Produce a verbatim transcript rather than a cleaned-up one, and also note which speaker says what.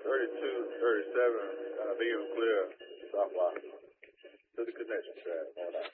Speaker 1: thirty-two, thirty-seven, uh, medium clear, stop block to the connection track on out.